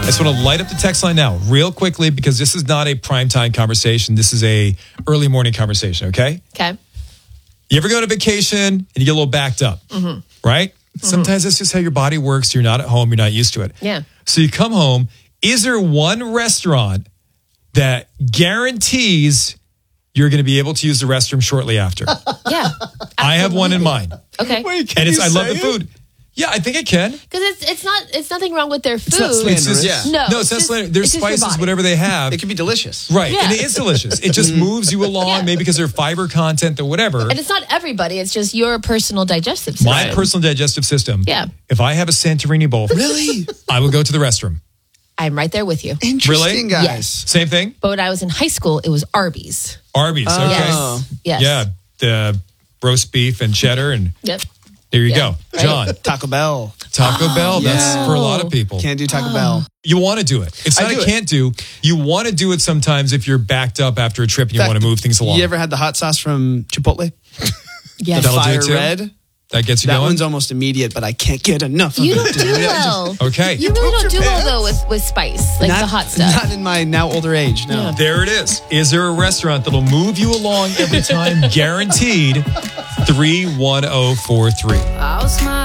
I just want to light up the text line now real quickly because this is not a primetime conversation. This is a early morning conversation, okay? Okay. You ever go on a vacation and you get a little backed up, right? Sometimes that's just how your body works. You're not at home. You're not used to it. Yeah. So you come home. Is there one restaurant that guarantees you're going to be able to use the restroom shortly after? Yeah. I have one in mind. Okay. Wait, And I love the food. Yeah, I think I can. Because it's nothing wrong with their food. It's not slanderous. Just, Yeah. No, it's not slanderous. There's it's just your spices, body. whatever they have. It can be delicious. Right. Yeah. And it is delicious. It just moves you along, Yeah. maybe because there's fiber content or whatever. And it's not everybody. It's just your personal digestive system. My personal digestive system. Yeah. If I have a Santorini bowl, Really? I will go to the restroom. I'm right there with you. Interesting, guys. Yes. Same thing? But when I was in high school, it was Arby's. Arby's. Okay. Yes. Yes. Yeah. The roast beef and cheddar. And Yep. there you Yeah. go. Right. John, Taco Bell. Taco Bell. That's for a lot of people. Can't do Taco Bell. You want to do it. It's I not do a it. can't do. You want to do it sometimes if you're backed up after a trip and you want to move things along. You ever had the hot sauce from Chipotle? Yes. That'll do Fire it too? red? That gets you That going? one's almost immediate, but I can't get enough of You it. don't do well. Okay. You really don't do well, though, with spice, like the hot stuff. Not in my now older age, no. Yeah. There it is. Is there a restaurant that'll move you along every time? Guaranteed. 31043.